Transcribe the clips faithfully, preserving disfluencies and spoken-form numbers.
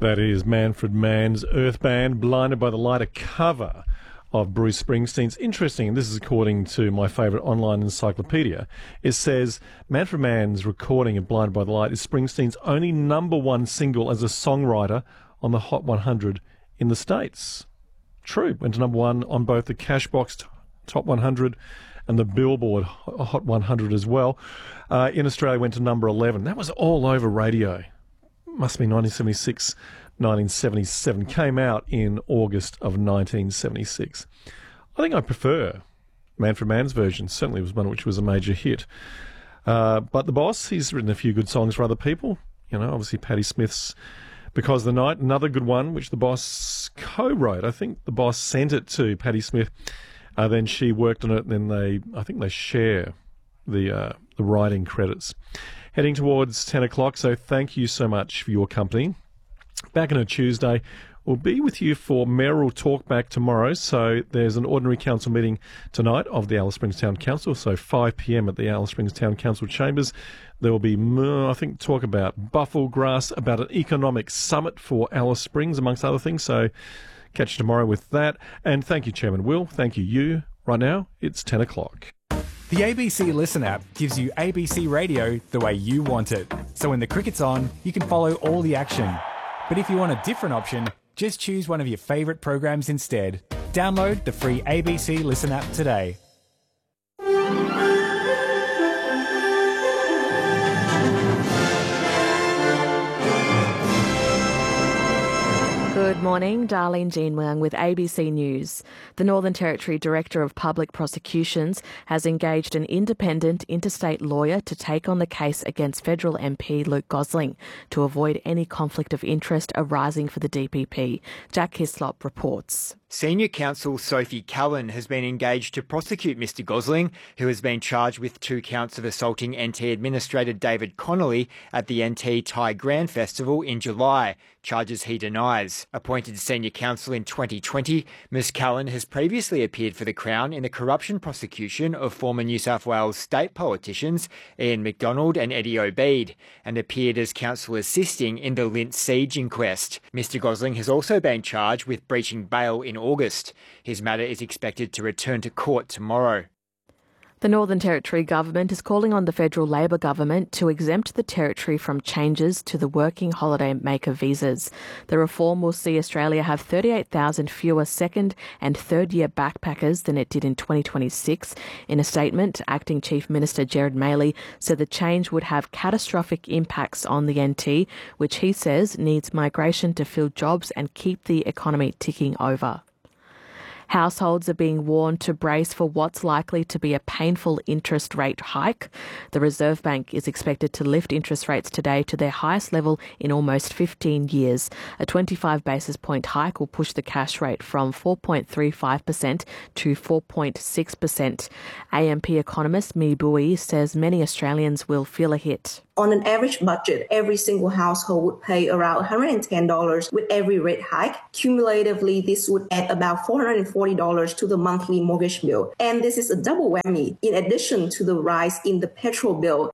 That is Manfred Mann's Earthband, Blinded by the Light, a cover of Bruce Springsteen's. Interesting, and this is according to my favourite online encyclopedia. It says Manfred Mann's recording of Blinded by the Light is Springsteen's only number one single as a songwriter on the Hot one hundred in the States. True, went to number one on both the Cashbox Top one hundred and the Billboard Hot one hundred as well. Uh, in Australia, went to number eleven. That was all over radio. Must be nineteen seventy-six, nineteen seventy-seven. Came out in August of nineteen seventy-six. I think I prefer Manfred Mann's version. Certainly was one which was a major hit. Uh, but The Boss, he's written a few good songs for other people. You know, obviously Patti Smith's Because of the Night, another good one, which The Boss co-wrote. I think The Boss sent it to Patti Smith. Uh, then she worked on it, and then they, I think they share the uh, the writing credits. Heading towards ten o'clock, so thank you so much for your company. Back on a Tuesday, we'll be with you for Mayoral Talkback tomorrow. So there's an ordinary council meeting tonight of the Alice Springs Town Council, so five p.m. at the Alice Springs Town Council chambers. There will be, I think, talk about Bufflegrass, about an economic summit for Alice Springs, amongst other things. So catch you tomorrow with that. And thank you, Chairman Will. Thank you, you. Right now, it's ten o'clock. The A B C Listen app gives you A B C radio the way you want it. So when the cricket's on, you can follow all the action. But if you want a different option, just choose one of your favourite programs instead. Download the free A B C Listen app today. Good morning, Darlene Jean Wang with A B C News. The Northern Territory Director of Public Prosecutions has engaged an independent interstate lawyer to take on the case against federal M P Luke Gosling to avoid any conflict of interest arising for the D P P. Jack Hislop reports. Senior counsel Sophie Cullen has been engaged to prosecute Mr Gosling, who has been charged with two counts of assaulting N T Administrator David Connolly at the N T Thai Grand Festival in July, charges he denies. Appointed senior counsel in twenty twenty, Miz Cullen has previously appeared for the Crown in the corruption prosecution of former New South Wales state politicians Ian McDonald and Eddie Obeid, and appeared as counsel assisting in the Lint siege inquest. Mr Gosling has also been charged with breaching bail in August. His matter is expected to return to court tomorrow. The Northern Territory Government is calling on the federal Labor government to exempt the Territory from changes to the working holiday maker visas. The reform will see Australia have thirty-eight thousand fewer second and third year backpackers than it did in twenty twenty-six. In a statement, Acting Chief Minister Gerard Maley said the change would have catastrophic impacts on the N T, which he says needs migration to fill jobs and keep the economy ticking over. Households are being warned to brace for what's likely to be a painful interest rate hike. The Reserve Bank is expected to lift interest rates today to their highest level in almost fifteen years. A twenty-five basis point hike will push the cash rate from four point three five percent to four point six percent. A M P economist Mi Bui says many Australians will feel a hit. On an average budget, every single household would pay around one hundred ten dollars with every rate hike. Cumulatively, this would add about four hundred forty dollars to the monthly mortgage bill. And this is a double whammy in addition to the rise in the petrol bill.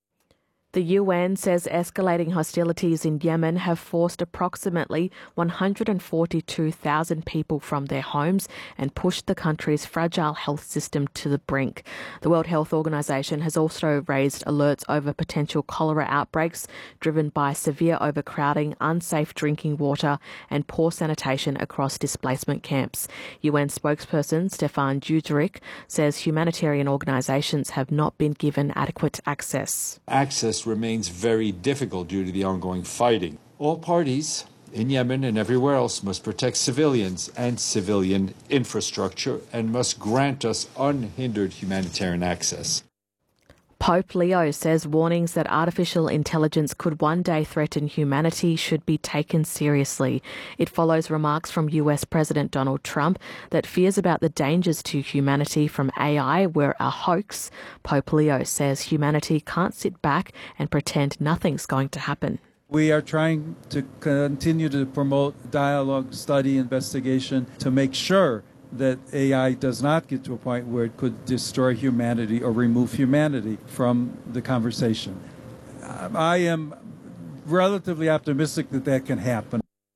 The U N says escalating hostilities in Yemen have forced approximately one hundred forty-two thousand people from their homes and pushed the country's fragile health system to the brink. The World Health Organization has also raised alerts over potential cholera outbreaks driven by severe overcrowding, unsafe drinking water and poor sanitation across displacement camps. U N spokesperson Stefan Dujarric says humanitarian organizations have not been given adequate access. Access remains very difficult due to the ongoing fighting. All parties in Yemen and everywhere else must protect civilians and civilian infrastructure and must grant us unhindered humanitarian access. Pope Leo says warnings that artificial intelligence could one day threaten humanity should be taken seriously. It follows remarks from U S President Donald Trump that fears about the dangers to humanity from A I were a hoax. Pope Leo says humanity can't sit back and pretend nothing's going to happen. We are trying to continue to promote dialogue, study, investigation to make sure that A I does not get to a point where it could destroy humanity or remove humanity from the conversation. I am relatively optimistic that that can happen.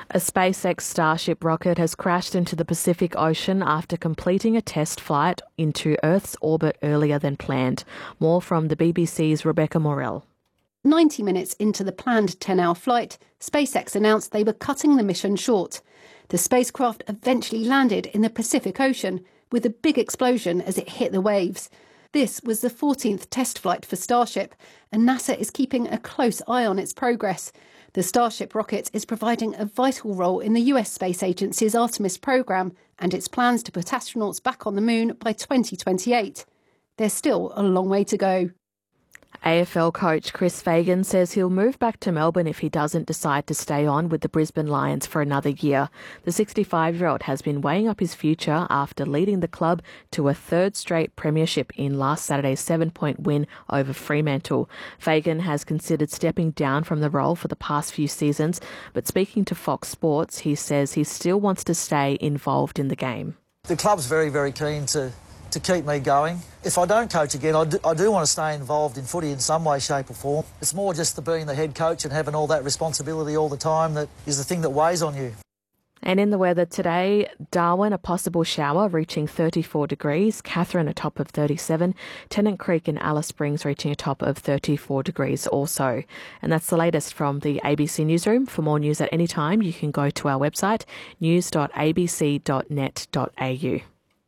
A SpaceX Starship rocket has crashed into the Pacific Ocean after completing a test flight into Earth's orbit earlier than planned. More from the B B C's Rebecca Morell. ninety minutes into the planned ten-hour flight, SpaceX announced they were cutting the mission short. The spacecraft eventually landed in the Pacific Ocean with a big explosion as it hit the waves. This was the fourteenth test flight for Starship, and NASA is keeping a close eye on its progress. The Starship rocket is providing a vital role in the U S Space Agency's Artemis program and its plans to put astronauts back on the moon by twenty twenty-eight. There's still a long way to go. A F L coach Chris Fagan says he'll move back to Melbourne if he doesn't decide to stay on with the Brisbane Lions for another year. The sixty-five-year-old has been weighing up his future after leading the club to a third straight premiership in last Saturday's seven-point win over Fremantle. Fagan has considered stepping down from the role for the past few seasons, but speaking to Fox Sports, he says he still wants to stay involved in the game. The club's very, very keen to to keep me going. If I don't coach again, I do, I do want to stay involved in footy in some way, shape or form. It's more just the being the head coach and having all that responsibility all the time that is the thing that weighs on you. And in the weather today, Darwin, a possible shower reaching thirty-four degrees, Katherine a top of thirty-seven, Tennant Creek and Alice Springs reaching a top of thirty-four degrees also. And that's the latest from the A B C Newsroom. For more news at any time, you can go to our website, news dot a b c dot net dot a u.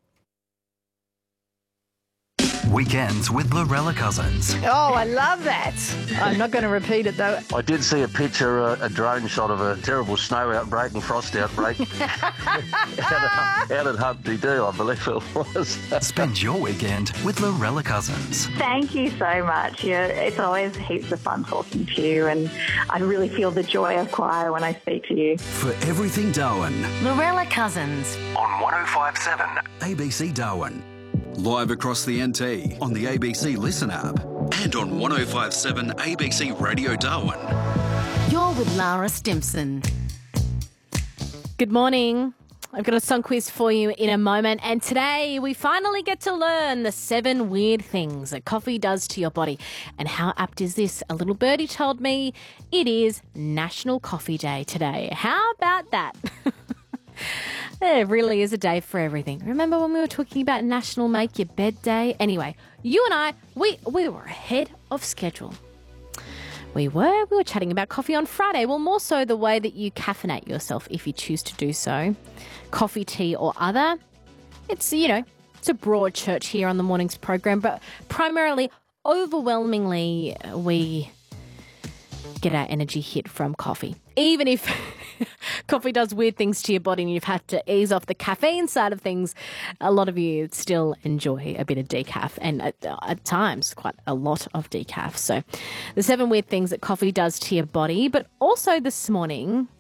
Weekends with Lorella Cousins. Oh, I love that. I'm not going to repeat it, though. I did see a picture, a, a drone shot of a terrible snow outbreak and frost outbreak out, at, out at Humpty-Doo, I believe it was. Spend your weekend with Lorella Cousins. Thank you so much. Yeah, it's always heaps of fun talking to you, and I really feel the joy of choir when I speak to you. For everything Darwin. Lorella Cousins. On one oh five point seven A B C Darwin. Live across the N T on the A B C Listen app and on one oh five point seven A B C Radio Darwin. You're with Lara Stimson. Good morning. I've got a song quiz for you in a moment, and today we finally get to learn the seven weird things that coffee does to your body. And how apt is this? A little birdie told me it is National Coffee Day today. How about that? There really is a day for everything. Remember when we were talking about National Make Your Bed Day? Anyway, you and I, we, we were ahead of schedule. We were. We were chatting about coffee on Friday. Well, more so the way that you caffeinate yourself if you choose to do so. Coffee, tea or other. It's, you know, it's a broad church here on the morning's program, but primarily, overwhelmingly, we get our energy hit from coffee. Even if coffee does weird things to your body and you've had to ease off the caffeine side of things, a lot of you still enjoy a bit of decaf, and at, at times quite a lot of decaf. So the seven weird things that coffee does to your body. But also this morning,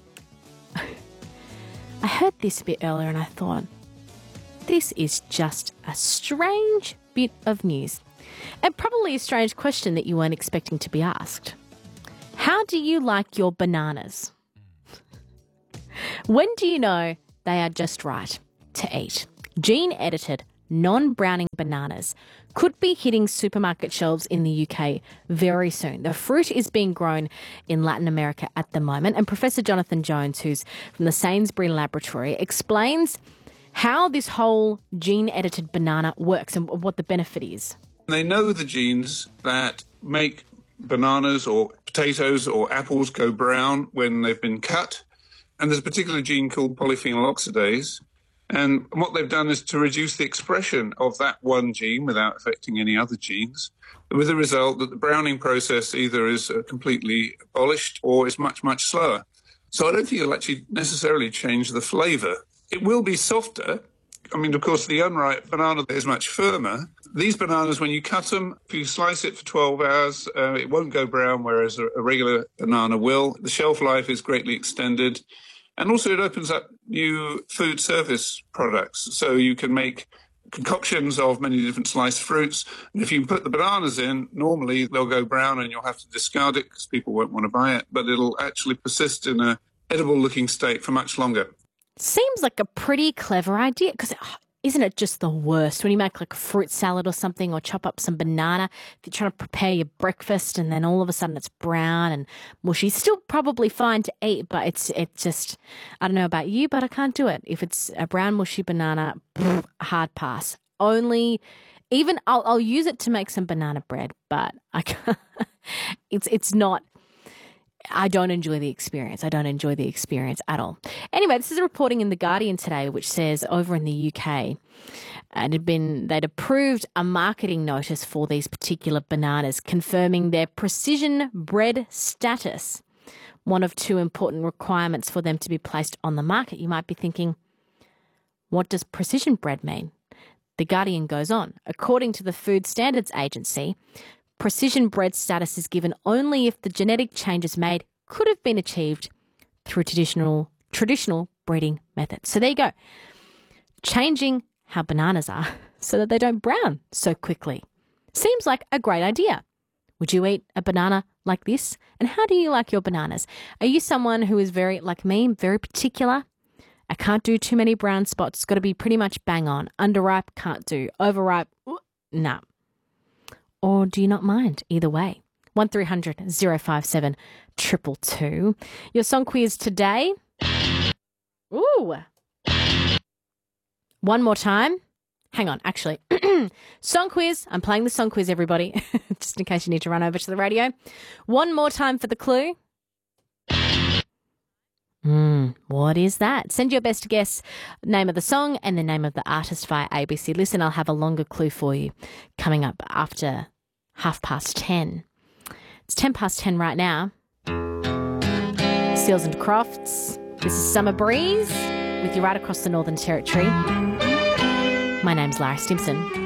I heard this a bit earlier and I thought, this is just a strange bit of news, and probably a strange question that you weren't expecting to be asked. How do you like your bananas? When do you know they are just right to eat? Gene-edited, non-browning bananas could be hitting supermarket shelves in the U K very soon. The fruit is being grown in Latin America at the moment, and Professor Jonathan Jones, who's from the Sainsbury Laboratory, explains how this whole gene-edited banana works and what the benefit is. They know the genes that make bananas or potatoes or apples go brown when they've been cut. And there's a particular gene called polyphenol oxidase. And what they've done is to reduce the expression of that one gene without affecting any other genes, with the result that the browning process either is uh, completely abolished or is much, much slower. So I don't think it'll actually necessarily change the flavour. It will be softer. I mean, of course, the unripe banana is much firmer. These bananas, when you cut them, if you slice it for twelve hours, uh, it won't go brown, whereas a, a regular banana will. The shelf life is greatly extended. And also it opens up new food service products. So you can make concoctions of many different sliced fruits. And if you put the bananas in, normally they'll go brown and you'll have to discard it because people won't want to buy it. But it'll actually persist in a edible-looking state for much longer. Seems like a pretty clever idea, because isn't it just the worst when you make like a fruit salad or something, or chop up some banana, if you're trying to prepare your breakfast and then all of a sudden it's brown and mushy? Still probably fine to eat, but it's it's just, I don't know about you, but I can't do it. If it's a brown mushy banana, hard pass. Only, even I'll, I'll use it to make some banana bread, but I can't, it's it's not, I don't enjoy the experience. I don't enjoy the experience at all. Anyway, this is a reporting in The Guardian today, which says over in the U K, it had been, they'd approved a marketing notice for these particular bananas, confirming their precision bread status, one of two important requirements for them to be placed on the market. You might be thinking, what does precision bread mean? The Guardian goes on. According to the Food Standards Agency, precision bread status is given only if the genetic changes made could have been achieved through traditional traditional breeding methods. So there you go. Changing how bananas are so that they don't brown so quickly. Seems like a great idea. Would you eat a banana like this? And how do you like your bananas? Are you someone who is very, like me, very particular? I can't do too many brown spots. It's got to be pretty much bang on. Underripe, can't do. Overripe, no. Nah. Or do you not mind? Either way. one three hundred oh five seven two two two. Your song quiz today. Ooh. One more time. Hang on, actually. Song quiz. I'm playing the song quiz, everybody, just in case you need to run over to the radio. One more time for the clue. Mm, what is that? Send your best guess, name of the song and the name of the artist via A B C Listen. I'll have a longer clue for you coming up after half past ten. It's ten past ten right now. Seals and Crofts. This is Summer Breeze with you right across the Northern Territory. My name's Lara Stimson.